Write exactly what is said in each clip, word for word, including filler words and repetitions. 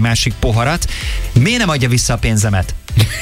másik poharat. Miért nem adja vissza a pénzemet?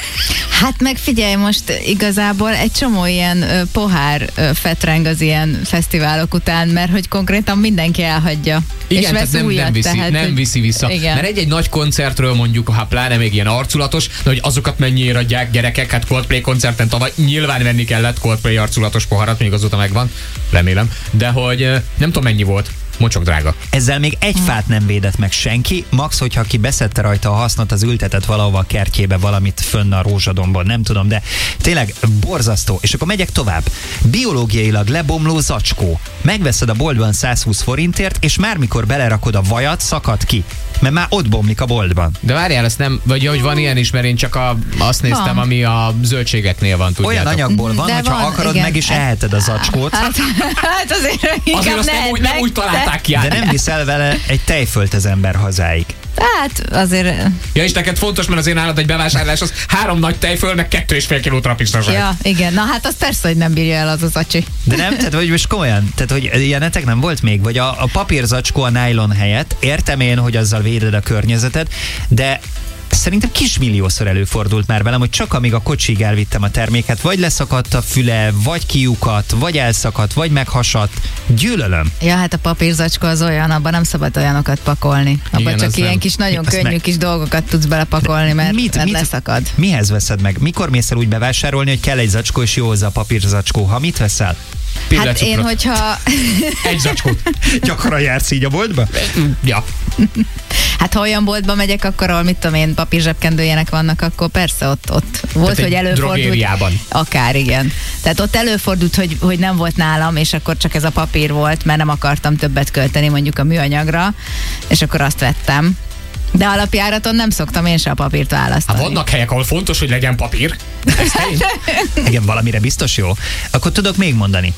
Hát meg figyelj, most igazából egy csomó ilyen ö, pohár ö, fetreng az ilyen fesztiválok után, mert hogy konkrétan mindenki elhagyja. Igen, és tehát vesz nem, újat, nem, viszi, tehát, nem hogy... viszi vissza. Igen. Mert egy-egy nagy koncertről mondjuk, ha pláne még ilyen arculatos, de hogy azokat mennyiért adják gyerekek, hát Coldplay koncerten tavaly nyilván venni kellett Coldplay arculatos poharat, még azóta megvan, remélem, de hogy nem tudom mennyi volt. Mocsok drága. Ezzel még egy fát nem védett meg senki, max, hogyha ki beszedte rajta a hasznot, az ültetett valahova a kertjébe valamit fönn a rózsadomban, nem tudom, de tényleg borzasztó. És akkor megyek tovább. Biológiailag lebomló zacskó. Megveszed a boltban százhúsz forintért, és már mikor belerakod a vajat, szakad ki. Mert már ott bomlik a boltban. De várjál, azt nem, vagy hogy van ilyen is, mert én csak a, azt néztem, van. Ami a zöldségeknél van, tudjátok. Olyan anyagból van, de hogyha van, akarod, igen. meg is eheted a zacskót. Hát, hát azért Azért azt nem úgy, nem úgy találták ki át. De nem viszel vele egy tejfölt az ember hazáig. Hát azért... Ja, és neked fontos, mert az én állat egy bevásárlás, az három nagy tejföl, meg kettő és fél kiló trapisztaság. Ja, igen. Na hát az persze, hogy nem bírja el az az acsi. De nem? Tehát, hogy most komolyan, tehát, hogy ilyenetek nem volt még? Vagy a, a papírzacskó a nylon helyett, értem én, hogy azzal véded a környezetet, de szerintem kismilliószor előfordult már velem, hogy csak amíg a kocsig elvittem a terméket, vagy leszakadt a füle, vagy kiukadt, vagy elszakadt, vagy meghasadt. Gyűlölöm. Ja, hát a papírzacskó az olyan, abban nem szabad olyanokat pakolni. Abban Igen, csak ilyen nem. kis, nagyon Azt könnyű meg- kis dolgokat tudsz belepakolni, mert, Mit- mert mit- leszakad. Mihez veszed meg? Mikor mész el úgy bevásárolni, hogy kell egy zacskó, és jó hozzá a papírzacskó? Ha mit veszel? Hát én, hogyha... Egy zacskót. Gyakran jársz így a boltba? Ja. Hát ha olyan boltba megyek, akkor ahol mit tudom én, papírzsebkendőjének vannak, akkor persze ott, ott volt, Tehát hogy egy előfordult. drogériában. Akár, igen. Tehát ott előfordult, hogy, hogy nem volt nálam, és akkor csak ez a papír volt, mert nem akartam többet költeni mondjuk a műanyagra, és akkor azt vettem. De alapjáraton nem szoktam én se a papírt választani. Hát vannak helyek, ahol fontos, hogy legyen papír. Ez tény. Igen, valamire biztos jó. Akkor tudok még mondani.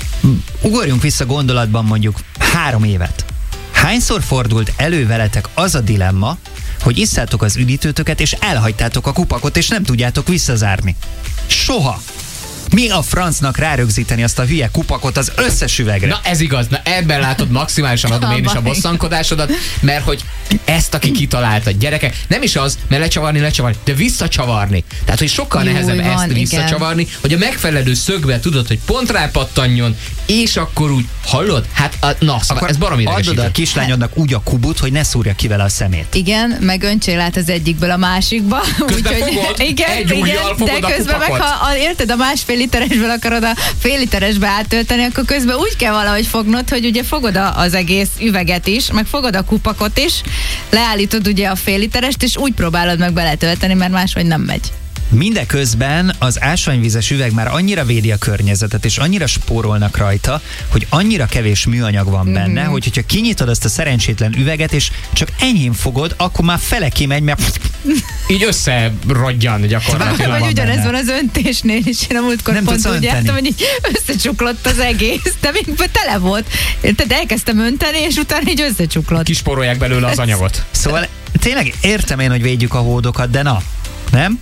Ugorjunk vissza gondolatban mondjuk három évet. Hányszor fordult elő veletek az a dilemma, hogy isszátok az üdítőtöket, és elhagytátok a kupakot, és nem tudjátok visszazárni? Soha! Mi a francnak rárögzíteni azt a hülye kupakot az összes üvegre? Na ez igaz, na ebben látod, maximálisan adom én is a bosszankodásodat, mert hogy ezt, aki kitalálta, gyerekek, nem is az, mert lecsavarni, lecsavarni, de visszacsavarni. Tehát, hogy sokkal Júj, nehezebb van, ezt igen. visszacsavarni, hogy a megfelelő szögbe tudod, hogy pont rápattanjon, és akkor úgy, hallod? Hát, a, na, szóval Akkor ez baromi adod a idegesítő. kislányodnak úgy a kubut, hogy ne szúrja ki vele a szemét. Igen, meg öntsél át az egyikből a másikba. Közben fogod, igen, egy ujjal fogod de a közben meg, kupakot. ha a, érted, a másfél literesből akarod a fél literesbe átölteni, akkor közben úgy kell valahogy fognod, hogy ugye fogod a, az egész üveget is, meg fogod a kupakot is, leállítod ugye a fél literest, és úgy próbálod meg beletölteni, mert máshogy nem megy. Mindeközben az ásványvízes üveg már annyira védi a környezetet, és annyira spórolnak rajta, hogy annyira kevés műanyag van benne, mm-hmm. hogy hogyha kinyitod azt a szerencsétlen üveget, és csak enyhén fogod, akkor már fele kimegy, mert Így összerodjan gyakorlatilag. Vagy van ugyanez benne. van az öntésnél is. Én a múltkor Nem pont tudsz úgy önteni. jártam, hogy így összecsuklott az egész. De még tele volt. Tehát elkezdtem önteni, és utána így összecsuklott. Kisporolják belőle az anyagot. Szóval tényleg értem én, hogy védjük a hódokat, de na, nem?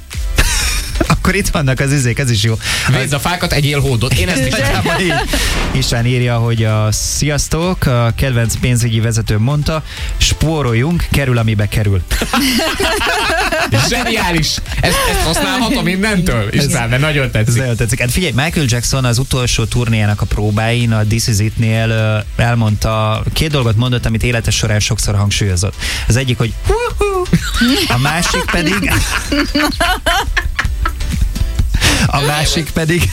Akkor itt vannak az izék, ez is jó. Védz a fákat, egyél hódot. Én ezt is Nagyjából így. István írja, hogy a sziasztok, a kedvenc pénzügyi vezető mondta, spóroljunk, kerül, amibe kerül. Zseniális! Ezt, ezt használhatom mindentől? István, de nagyon Ez tetszik. nagyon tetszik. Hát figyelj, Michael Jackson az utolsó turnéjának a próbáin, a This Is It-nél ö, elmondta, két dolgot mondott, amit élete során sokszor hangsúlyozott. Az egyik, hogy a másik pedig a másik pedig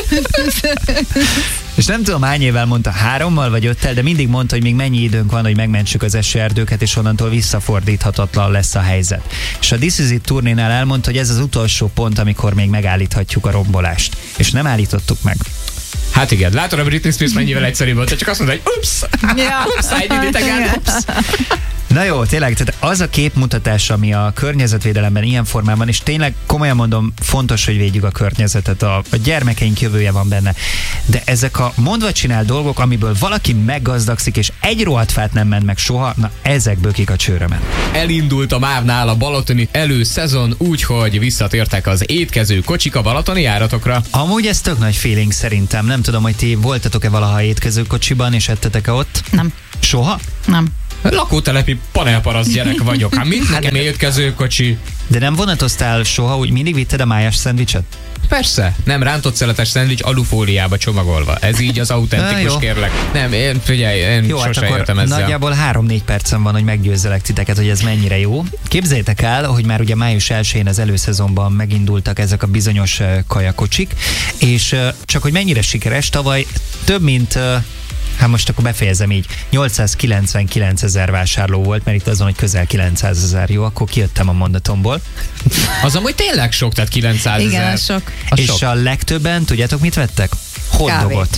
és nem tudom hány évvel mondta, hárommal vagy öttel, de mindig mondta, hogy még mennyi időnk van, hogy megmentsük az esőerdőket, és onnantól visszafordíthatatlan lesz a helyzet. És a This Is It turnénál elmondta, hogy ez az utolsó pont, amikor még megállíthatjuk a rombolást. És nem állítottuk meg. Hát igen, látod, a Britney Spears mennyivel egyszerűbb volt, csak azt mondta, hogy ups, Ja. ups, I did it again, ups. Na jó, tényleg, tehát az a képmutatás, ami a környezetvédelemben ilyen formában, és tényleg komolyan mondom, fontos, hogy védjük a környezetet, a, a gyermekeink jövője van benne. De ezek a mondva csinál dolgok, amiből valaki meggazdagszik, és egy rohadt fát nem ment meg soha, na ezek bökik a csőrömet. Elindult a MÁV-nál a balatoni előszezon, úgyhogy visszatértek az étkező kocsik a balatoni járatokra. Amúgy ez tök nagy feeling szerintem. Nem tudom, hogy ti voltatok-e valaha étkező kocsiban, és ettetek-e ott? Nem. Soha? Nem. Lakótelepi panelparaszt gyerek vagyok. Hát mit nekem étkező kocsi? De nem vonatoztál soha, úgy mindig vitted a májas szendvicset? Persze, nem rántott szeletes szendvics alufóliába csomagolva. Ez így az autentikus, Na, kérlek. Nem, én figyelj, én jó, sose hát akkor értem ezzel. nagyjából három-négy percen van, hogy meggyőzzelek titeket, hogy ez mennyire jó. Képzeljétek el, hogy már ugye május elsején az előszezonban megindultak ezek a bizonyos uh, kajakocsik, és uh, csak hogy mennyire sikeres, tavaly több mint... Uh, Hát most akkor befejezem így. nyolcszázkilencvenkilencezer vásárló volt, mert itt azon, hogy közel kilencszázezer. Jó, akkor kijöttem a mondatomból. Az amúgy tényleg sok, tehát kilencszázezer. Igen, az sok. Az És sok. a legtöbben, tudjátok mit vettek? Hotdogot.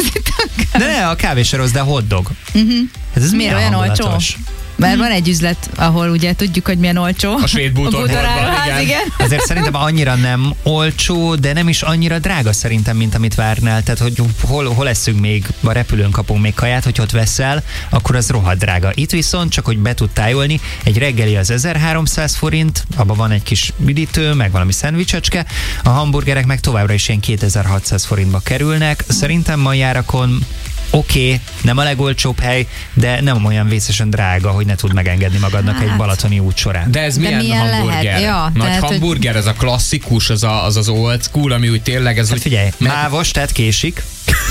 De ne, a kávé se rossz, de hotdog. Uh-huh. Hát ez Miért olyan olcsó? Mert van egy üzlet, ahol ugye tudjuk, hogy milyen olcsó. A svéd bútorboltban, igen. igen. Azért szerintem annyira nem olcsó, de nem is annyira drága szerintem, mint amit várnál. Tehát, hogy hol, hol eszünk még, a repülőn kapunk még kaját, hogy ott veszel, akkor az rohadt drága. Itt viszont csak, hogy be tud tájolni, egy reggeli az ezerháromszáz forint, abban van egy kis üdítő, meg valami szendvicsecske, a hamburgerek meg továbbra is ilyen kétezer-hatszáz forintba kerülnek. Szerintem mai árakon oké, okay, nem a legolcsóbb hely, de nem olyan vészesen drága, hogy ne tud megengedni magadnak hát. egy balatoni út során. De ez de milyen, milyen hamburger? Lehet? Ja, Nagy tehát, hamburger, hogy... ez a klasszikus, az az, az old school, ami úgy tényleg ez Hát úgy... figyelj, Meg... mávos, tehát késik.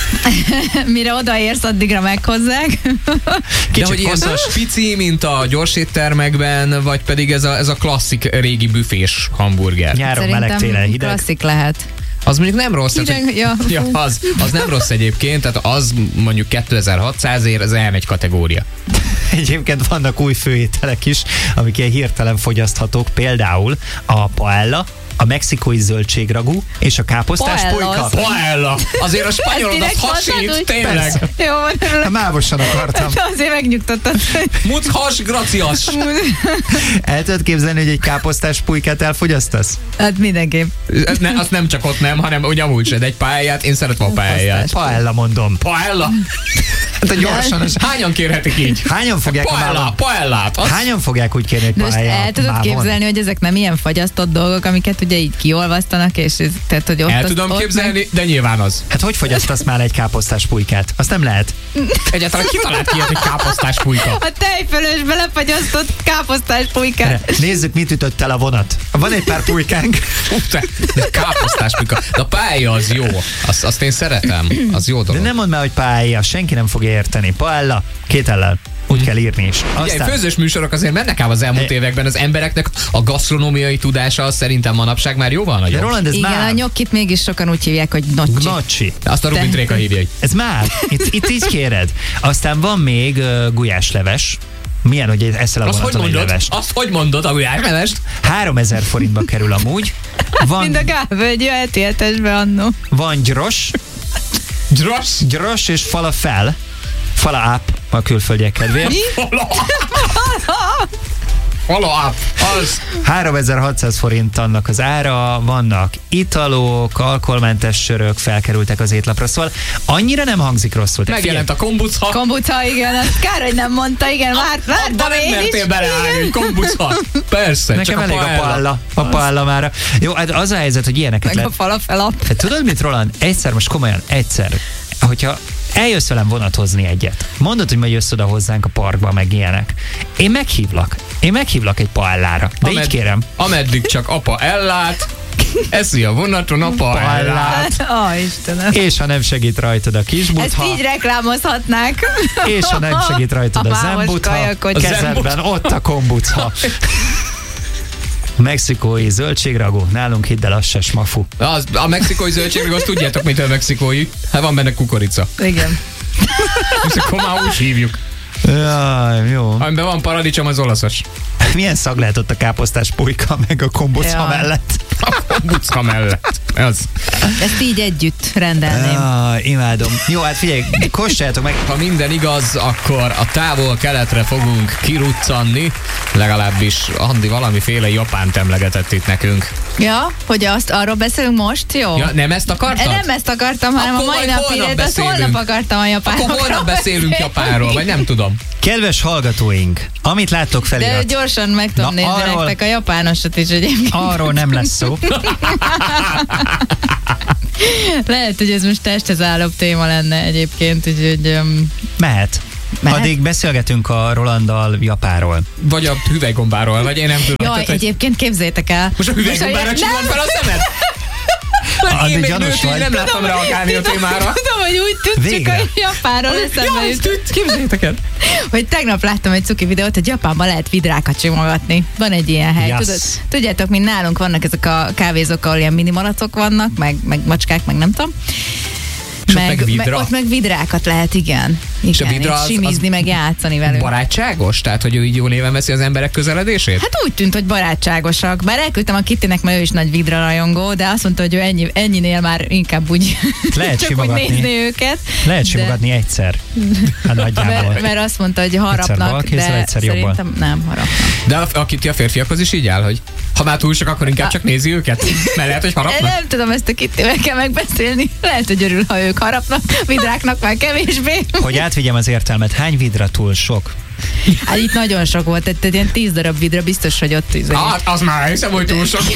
Mire odaérsz, addigra meghozzák. De hogy ilyen pici, mint a gyorséttermekben, vagy pedig ez a, ez a klasszik régi büfés hamburger. Nyáron meleg, télen hideg. Klasszik lehet. Az mondjuk nem rossz. Hideg, tehát, ja, ja, az, az nem rossz egyébként, tehát az mondjuk kétezer-hatszáz ér, az elmegy kategória. Egyébként vannak új főételek is, amik ilyen hirtelen fogyaszthatók, például a paella, a mexikói zöldségragú és a káposztás Paella pulyka. az- Paella! Azért a spanyolod az hasít, tényleg. Jó, Hát mávosan akartam. azért megnyugtattad. Muc has, gracias. El tudod képzelni, hogy egy káposztás pulykát elfogyasztasz? Hát mindenképp. Ne, azt nem csak ott nem, hanem úgy amúgy se, de egy pályát, én szeretem a pályát. Paella mondom. Paella? Hát a gyorsan. Az... Hányan kérhetik így? Hányan fogják a Paella, mávon? paellát. Az... Hányan fogják úgy kérni, hogy De most paella el tudod mávon? képzelni, hogy ezek nem ilyen fagyasztott dolgok, amiket ugye így kiolvasztanak, és ez, tehát, hogy ott El az- tudom ott képzelni, de nyilván az. Hát hogy fogyasztasz már egy káposztás pulykát? Azt nem lehet. Egyáltalán kitalált ki ilyet, hogy káposztás pulyka. A tejfölösbe lefagyasztott káposztás pulykát. Nézzük, mit ütött el a vonat. Van egy pár pulykánk. Ú, te, de káposztás pulyka. De a pálya az jó. Azt, azt én szeretem. Az jó De dolog. nem mondd már, hogy paella, senki nem fogja érteni. Paella, két ellel. Úgy kell írni is. Ugye, Aztán... főzős műsorok azért mennek ám az elmúlt években, az embereknek a gasztronómiai tudása az szerintem manapság már jóval De nagyobb. Roland, ez Igen, már... a nyokit mégis sokan úgy hívják, hogy nocsi. Gnocchi. Azt a Rubin Tréka hívja, hogy Ez már. Itt, itt így kéred. Aztán van még uh, gulyásleves. Milyen, hogy eszel a azt hogy vonaton egy mondod? levest? Azt hogy mondod a gulyásmevest? háromezer forintba kerül amúgy. Van, Mind a Gábor jöheti hetesbe annó. van gyros, Gyros? gyros és falafel. Fala up a külföldiek kedvéért. Follow up. Az. háromezer-hatszáz forint annak az ára, vannak italok, alkoholmentes sörök felkerültek az étlapra, szóval annyira nem hangzik rosszul. Te Megjelent a kombucha. Kombucha, igen, azt kár, hogy nem mondta, igen, várt, Abba vártam nem én mertél is. beleállni, hogy kombucha. Persze, Nekem csak elég a paella. paella, a paella mára. Jó, hát az a helyzet, hogy ilyeneket Meg a lehet. falafel app. Hát tudod mit, Roland? Egyszer, most komolyan, egyszer, hogyha eljössz velem vonatozni egyet, mondod, hogy majd jössz oda hozzánk a parkba, meg ilyenek. Én meghívlak. Én meghívlak egy paellára. De így kérem. Ameddig csak apa ellát, eszi a vonaton a paellát. Ó, Istenem. És ha nem segít rajtad a Ezt kisbutha, így reklámozhatnák. és ha nem segít rajtad a, A mávos zembutha, kajakocsi. kezedben ott a kombucha. Mexikói zöldségragú, nálunk hidd el, az se smafu. Az, a mexikói zöldségről azt tudjátok, mitől mexikói? Hát van benne kukorica. Igen. És akkor már úgy hívjuk. Jaj, jó. Amiben van paradicsom, az olaszos. Milyen szag lehet ott a káposztás pulyka meg a kombucha Ja. mellett? A kombucha mellett. Az. Ezt így együtt rendelném. Jaj, imádom. Jó, hát figyelj, kóstoljátok meg. Ha minden igaz, akkor a távol-keletre fogunk kiruccanni. Legalábbis Andi valamiféle Japánt emlegetett itt nekünk. Ja, hogy azt arról beszélünk most, jó? Ja, nem ezt akartad? E, Nem ezt akartam, hanem Akkor a mai majd napi holnap ezt beszélünk. holnap akartam a japánokról. Akkor holnap beszélünk beszélni. Japánról, vagy nem tudom. Kedves hallgatóink, amit láttok De felirat, gyorsan meg tudom Na, nézni arról- nektek a japánosat is egyébként. arról nem lesz szó. Lehet, hogy ez most testhez állóbb téma lenne egyébként, úgyhogy um, Mehet. Mehet? Addig beszélgetünk a Rolanddal Japáról. Vagy a hüvelygombáról, vagy én nem tudom. Jaj, Tehát, hogy egyébként képzétek el. most a hüvelygombára csillant fel a szemed? Addig Én még gyanús nőt, vagy. nem láttam reagálni a témára. Tudom, hogy úgy tűnt, csak Végre. a Japánról eszembe Jaj, jut. képzeljétek el. Hogy tegnap láttam egy cuki videót, hogy Japánban lehet vidrákat simogatni. Van egy ilyen hely. Yes. Tudod, tudjátok, mint nálunk vannak ezek a kávézók, ahol ilyen minimalatok vannak, meg, meg macskák, meg nem tudom. És ott meg vidra? Ott meg vidrákat lehet, igen. igen És a vidra az- simizni, az meg játszani velük. Barátságos? Tehát, hogy ő így jó néven veszi az emberek közeledését? Hát úgy tűnt, hogy barátságosak. Bár elküldtem a Kittinek, mert ő is nagy vidra rajongó, de azt mondta, hogy ő ennyi, ennyinél már inkább úgy Lehet csak úgy simogatni. nézni őket. Lehet De- simogatni egyszer. Hát nagyjából. Mert, mert azt mondta, hogy harapnak, bal kézzel, de egyszer jobbal. szerintem nem harapnak. De a, a Kitty a férfiakhoz is így áll, hogy ha már túl sok, akkor inkább csak nézi őket? Mert lehet, hogy Én harapnak. nem tudom, ezt a Kittivel kell megbeszélni. Lehet, hogy örül, ha ők harapnak, vidráknak már kevésbé. Hogy átvigyem az értelmet, hány vidra túl sok? Hát itt nagyon sok volt, tehát ilyen tíz darab vidra biztos, hogy ott izé. Hát, az már hiszem, hogy túl sok.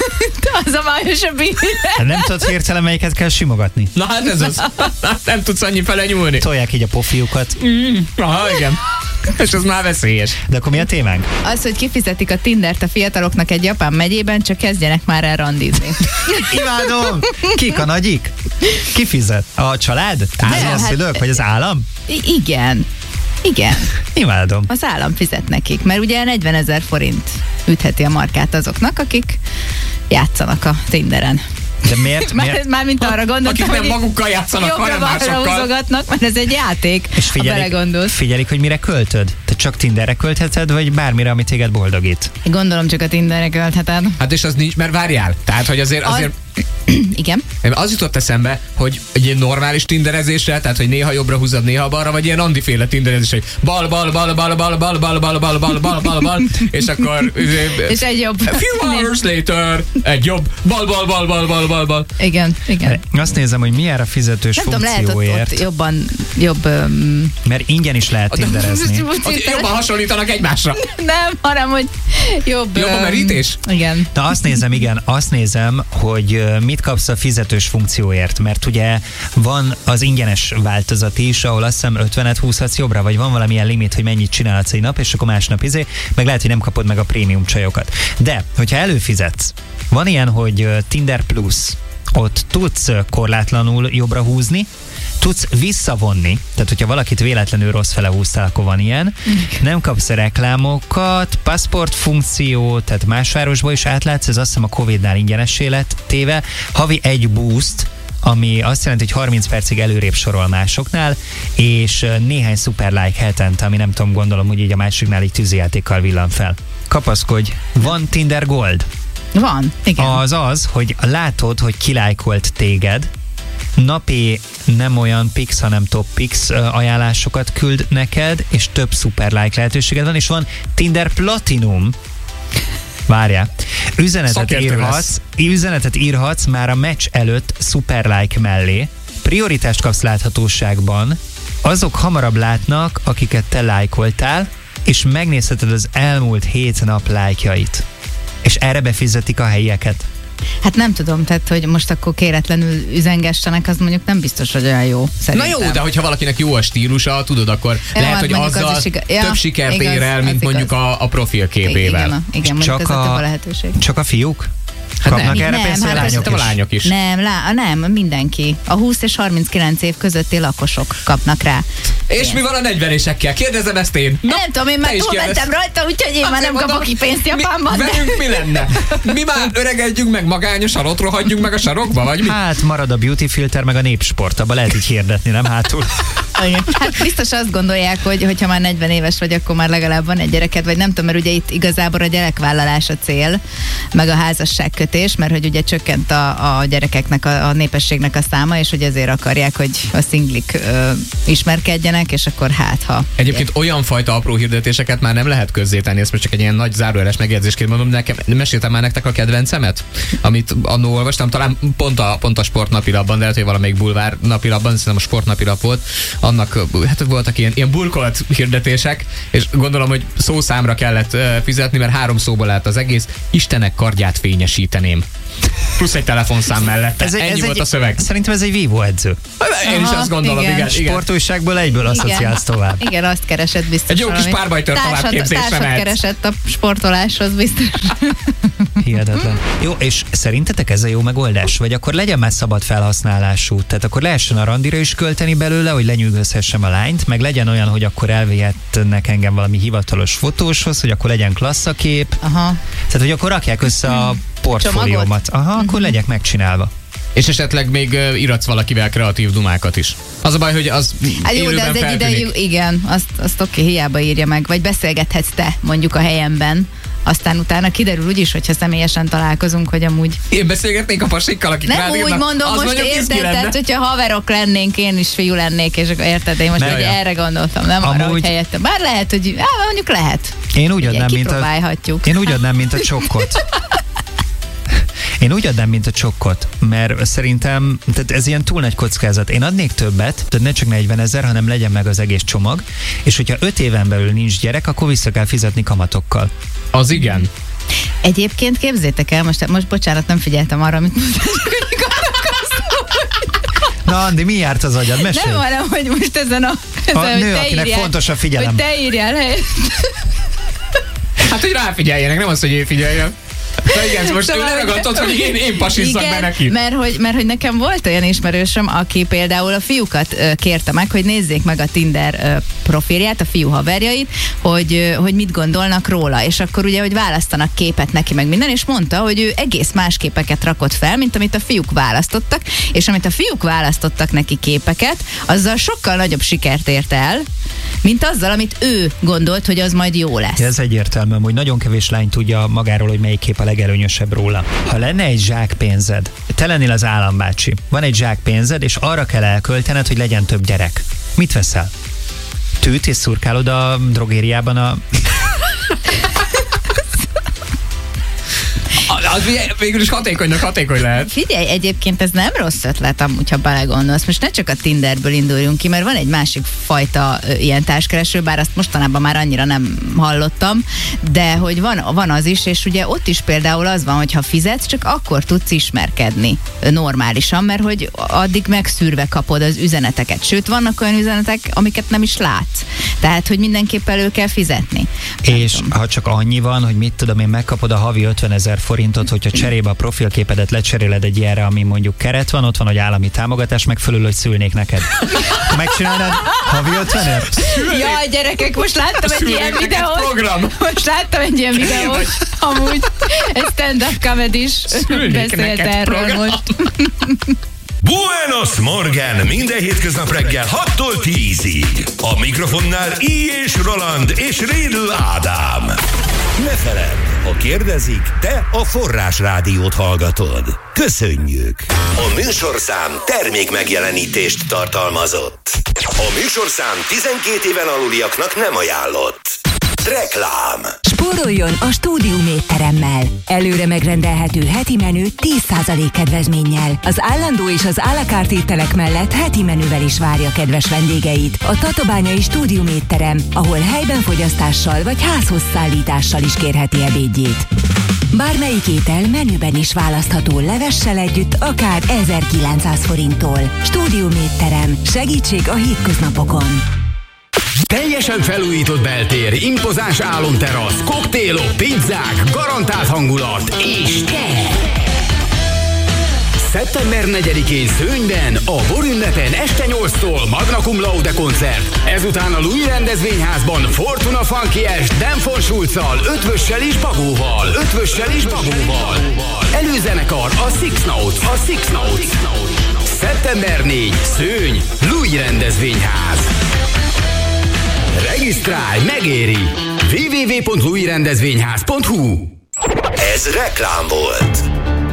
Az a májosabb vidra. Hát nem tudod hirtelen, melyiket kell simogatni. Na hát ez az. Nem tudsz annyi fele nyúlni. Tolják így a pofiukat. Aha, igen. És az már veszélyes. De akkor mi a témánk? Az, hogy kifizetik a Tindert a fiataloknak egy japán megyében, csak kezdjenek már el randizni. Imádom! Kik a nagyik? Ki fizet? A család? Házi a hát- szülők? Vagy az állam? I- igen. Igen. Imádom. Az állam fizet nekik, mert ugye negyvenezer forint ütheti a markát azoknak, akik játszanak a Tinderen. De miért? Már, miért? már mint arra gondoltam, Akik nem hogy magukkal játszanak, hanem jobbra-balra másokkal. húzogatnak, mert ez egy játék, És ha figyelik, belegondolsz. figyelik, hogy mire költöd? Te csak Tinderre költheted, vagy bármire, ami téged boldogít? Gondolom csak a Tinderre költheted. Hát és az nincs, mert várjál. Tehát, hogy azért, azért Igen. az jutott eszembe, hogy egy ilyen normális tinderezésre, tehát, hogy néha jobbra húzod, néha balra, vagy ilyen Andi-féle tinderezés, hogy bal, bal, bal, bal, bal, bal, bal, bal, bal, bal, bal, bal, bal, és akkor És egy jobb. a few hours later, egy jobb, bal, bal, bal, bal, bal, bal, bal. Igen, igen. Azt nézem, hogy mi jár a fizetős Nem tudom, lehet ott, funkcióért, ott jobban, jobb... Um, mert ingyen is lehet tinderezni. Az jobban hasonlítanak egymásra. Nem, hanem, hogy jobb... Jobb a öm, merítés? Igen. Na azt nézem, igen, azt nézem, hogy ö, mit kapsz a fizetős funkcióért, mert ugye van az ingyenes változat is, ahol azt hiszem ötvenet húzhatsz jobbra, vagy van valamilyen limit, hogy mennyit csinálhatsz egy nap, és akkor másnap izé, meg lehet, hogy nem kapod meg a prémium csajokat. De, hogyha előfizetsz, van ilyen, hogy ö, Tinder Plus, ott tudsz ö, korlátlanul jobbra húzni, tudsz visszavonni, tehát hogyha valakit véletlenül rossz fele húztál, akkor van ilyen, nem kapsz reklámokat, passport funkció, tehát más városba is átlátsz, ez azt hiszem a Covid-nál ingyenessé lett téve, havi egy boost, ami azt jelenti, hogy harminc percig előrébb sorol másoknál, és ö, néhány szuper like hetente, ami nem tudom, gondolom, hogy így a másiknál így tűzijátékkal villan fel. Kapaszkodj, van Tinder Gold. Van, igen. Az az, hogy látod, hogy kilájkolt téged, napi nem olyan pix, hanem top pix ö, ajánlásokat küld neked, és több szuper like lehetőséged van, és van Tinder Platinum. Várjál. Üzenetet Szakértő írhatsz, üzenetet írhatsz már a meccs előtt szuper like mellé. Prioritást kapsz láthatóságban. Azok hamarabb látnak, akiket te lájkoltál, és megnézheted az elmúlt hét nap lájkjait. És erre befizetik a helyieket. Hát nem tudom, tehát, hogy most akkor kéretlenül üzengessenek, az mondjuk nem biztos, hogy olyan jó. Na Szerintem. jó, de hogyha valakinek jó a stílusa, tudod, akkor Ja, lehet, hát hogy mondjuk az azzal is igaz. Ja, több sikert igaz, ér el, az mint igaz. mondjuk a, a profilképével. Igen, igen, mondjuk Csak ez a több a- a lehetőség. Csak a fiúk? Hát Kapnak nem. erre Nem, pénzt, hát a azt lányok Szerintem a is? lányok is. Nem, lá, nem, mindenki. A húsz és harminckilenc év közötti lakosok kapnak rá. És mi van a negyvenésekkel? Kérdezem ezt én. Na, nem tudom, én már te is túlmentem kérdezz. rajta, úgyhogy én már Azért nem mondom, kapok ki pénzt Japánban. Mi, de- velünk mi lenne? Mi már öregedjünk meg magányosan, ott rohadjunk meg a sarokba, vagy mi? Hát marad a beauty filter, meg a népsport, abba lehet így hirdetni, nem hátul? Igen. Hát biztos azt gondolják, hogy hogyha már negyven éves vagy, akkor már legalább van egy gyereked, vagy nem tudom, mert ugye itt igazából a gyerekvállalás a cél, meg a házasságkötés, mert hogy ugye csökkent a, a gyerekeknek, a, a népességnek a száma, és hogy ezért akarják, hogy a szinglik ö, ismerkedjenek, és akkor hát ha. Egyébként olyan fajta apró hirdetéseket már nem lehet közzétenni, ezt most csak egy ilyen nagy zárójeles megjegyzésként mondom, nekem meséltem már nektek a kedvencemet, amit annól olvastam, talán pont a, pont a sportnapilapban, de lehet, hogy valamelyik bulvár napilapban, szerintem a sportnapilap volt, annak hát voltak ilyen, ilyen burkolat hirdetések, és gondolom, hogy szószámra kellett uh, fizetni, mert három szóból állt az egész. Istenek kardját fényesíteném. Plusz egy telefonszám mellett. Ez Ennyi ez volt egy, a szöveg. Szerintem ez egy vívó edző. Én is azt gondolom, igen. igen, igen. Sportújságból egyből asszociálsz tovább. Igen, azt keresett biztos. Egy jó kis párbajtör továbbképzésre mehetsz. Keresett a sportoláshoz biztos. Hihetetlen. Jó, és szerintetek ez a jó megoldás? Vagy akkor legyen már szabad felhasználású? Tehát akkor lehessen a randira is költeni belőle, hogy lenyűgözhessem a lányt, meg legyen olyan, hogy akkor elvihetnek engem valami hivatalos fotóshoz, hogy akkor legyen klasszakép. Aha. Tehát, hogy akkor rakják össze a portfóliómat. Aha, akkor uh-huh. legyek megcsinálva. És esetleg még uh, iratsz valakivel kreatív dumákat is. Az a baj, hogy az hát jó, de az egy idejű, igen, azt, azt oké, hiába írja meg, vagy beszélgethetsz te mondjuk a helyemben. Aztán utána kiderül úgyis, hogyha személyesen találkozunk, hogy amúgy... Én beszélgetnék a pasikkal, akik nem úgy írnak, mondom, most érted, tehát, hogyha haverok lennénk, én is fiú lennék, és akkor érted, én most hogy erre gondoltam, nem amúgy... arra, hogy helyette. Bár lehet, hogy á, mondjuk lehet. Én úgy adnám, mint a... Én úgy adnám, mint a csokkot. Én úgy adnám, mint a csokkot, mert szerintem tehát ez ilyen túl nagy kockázat. Én adnék többet, tehát ne csak negyvenezer, hanem legyen meg az egész csomag, és hogyha öt éven belül nincs gyerek, akkor vissza kell fizetni kamatokkal. Az igen. Egyébként képzétek el, most, most bocsánat, nem figyeltem arra, amit mondtátok. Na, Andi, mi járt az agyad? Mesélj. Nem, hanem, hogy most ezen a... Ezen, a nő, akinek írjál, fontos a figyelem. Hogy te írjál helyet. Hát, hogy ráfigyeljenek, nem az, hogy én figyeljem. De igen, most szóval, ő legagadtad, hogy én, én pasizzak be neki. Mert hogy, mert hogy nekem volt olyan ismerősöm, aki például a fiúkat ö, kérte meg, hogy nézzék meg a Tinder ö, profilját, a fiú haverjait, hogy, ö, hogy mit gondolnak róla. És akkor ugye, hogy választanak képet neki, meg minden, és mondta, hogy ő egész más képeket rakott fel, mint amit a fiúk választottak, és amit a fiúk választottak neki képeket, azzal sokkal nagyobb sikert ért el, mint azzal, amit ő gondolt, hogy az majd jó lesz. Ez egyértelmű, hogy nagyon kevés lány tudja magáról, hogy melyik kép a legelőnyösebb róla. Ha lenne egy zsák pénzed, te lennél az állambácsi, van egy zsák pénzed, és arra kell elköltened, hogy legyen több gyerek. Mit veszel? Tűt és szurkálod a drogériában a... Az végül is hatékonynak hatékony lehet. Figyelj, egyébként ez nem rossz ötlet amúgy, ha belegondolsz. Most ne csak a Tinderből induljunk ki, mert van egy másik fajta ö, ilyen társkereső, bár azt mostanában már annyira nem hallottam, de hogy van, van az is, és ugye ott is például az van, hogy ha fizetsz, csak akkor tudsz ismerkedni normálisan, mert hogy addig megszűrve kapod az üzeneteket. Sőt, vannak olyan üzenetek, amiket nem is látsz. Tehát, hogy mindenképp elő kell fizetni. És ha csak annyi van, hogy mit tudom én, megkapod a havi ötvenezer forintot, hogyha cserébe a profilképedet lecseréled egy ilyenre, ami mondjuk keret van, ott van, hogy állami támogatás, meg fölül, hogy szülnék neked. Megcsinálnád havi ötvenért? Jaj, gyerekek, most láttam egy ilyen videót. Most láttam egy ilyen videót. Amúgy ez stand-up comedy-s beszélt erről most. Buenos Morgen! Minden hétköznap reggel hattól tízig. A mikrofonnál I. és Roland és Rédl Ádám. Ne feledd, ha kérdezik, te a Forrás Rádiót hallgatod. Köszönjük! A műsorszám termék megjelenítést tartalmazott. A műsorszám tizenkét éven aluliaknak nem ajánlott. Reklám. Spóroljon a Stúdium étteremmel. Előre megrendelhető heti menü tíz százalék kedvezménnyel. Az állandó és az à la carte ételek mellett heti menüvel is várja kedves vendégeit. A Tatabányai Stúdium étterem, ahol helyben fogyasztással vagy házhoz szállítással is kérheti ebédjét. Bármelyik étel menüben is választható levessel együtt, akár ezerkilencszáz forinttól. Stúdium étterem. Segítség a hétköznapokon. Teljesen felújított beltér, impozáns álomterasz, koktélok, pizzák, garantált hangulat, és te! szeptember negyedikén Szőnyben, a borünnepen este nyolctól Magna Cum Laude koncert. Ezután a Louis rendezvényházban Fortuna Funky est Dan von Schulzzal, ötvössel és bagóval, ötvössel és bagóval. Előzenekar a Six Notes, a Six Notes. szeptember negyedike, Szőny, Louis rendezvényház. Regisztrálj, megéri! double-u double-u double-u pont louis rendezvényház pont hu. Ez reklám volt.